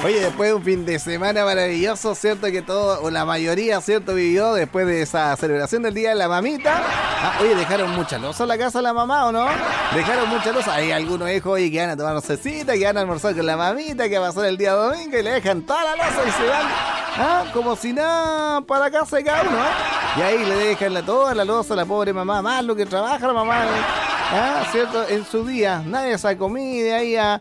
Oye, después de un fin de semana maravilloso, ¿cierto? Que todo, o la mayoría, ¿cierto? Vivió después de esa celebración del Día de la Mamita. Oye, dejaron mucha loza en la casa de la mamá, ¿o no? Dejaron mucha loza. Hay algunos hijos, oye, que van a tomar cecita, que van a almorzar con la mamita, que va a pasar el día domingo y le dejan toda la loza y se van, como si nada, para casa de cada uno, Y ahí le dejan toda la loza a la pobre mamá, más lo que trabaja la mamá, ¿cierto? En su día, nadie saca comida ahí a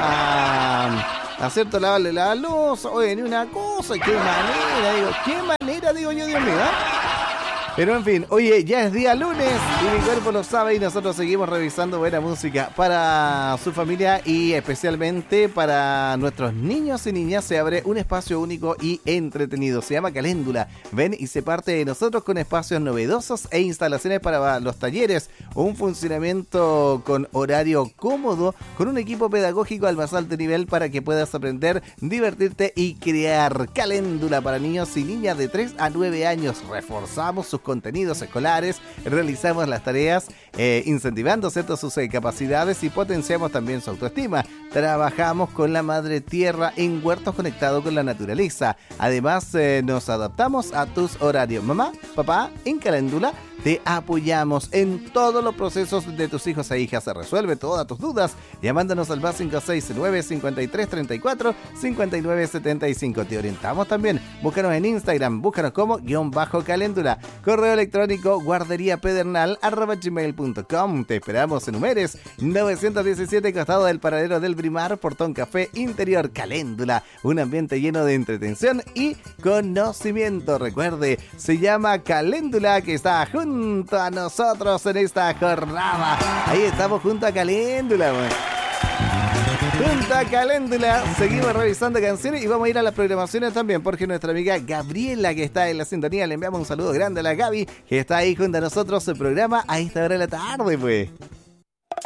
cierto, lavarle la luz, oye, ni una cosa, qué manera, digo yo, Dios mío, Pero en fin, oye, ya es día lunes y mi cuerpo lo sabe y nosotros seguimos revisando buena música para su familia y especialmente para nuestros niños y niñas. Se abre un espacio único y entretenido, se llama Caléndula. Ven y se parte de nosotros con espacios novedosos e instalaciones para los talleres, un funcionamiento con horario cómodo, con un equipo pedagógico al más alto nivel para que puedas aprender, divertirte y crear. Caléndula para niños y niñas de 3 a 9 años. Reforzamos sus contenidos escolares, realizamos las tareas incentivando sus capacidades y potenciamos también su autoestima. Trabajamos con la madre tierra en huertos conectados con la naturaleza. Además, nos adaptamos a tus horarios. Mamá, papá, en Caléndula te apoyamos en todos los procesos de tus hijos e hijas. Se resuelve todas tus dudas llamándonos al más 569 53 34 59 75. Te orientamos también. Búscanos en Instagram, búscanos como _caléndula. Correo electrónico guarderiapedernal@gmail.com. Te esperamos en Humeres 917, costado del paradero del Brimar, Portón Café Interior. Caléndula, un ambiente lleno de entretención y conocimiento. Recuerde, se llama Caléndula, que está junto a nosotros en esta jornada. Ahí estamos junto a Caléndula, Junto a Caléndula, seguimos revisando canciones y vamos a ir a las programaciones también, porque nuestra amiga Gabriela, que está en la sintonía, le enviamos un saludo grande a la Gaby, que está ahí junto a nosotros, el programa a esta hora de la tarde,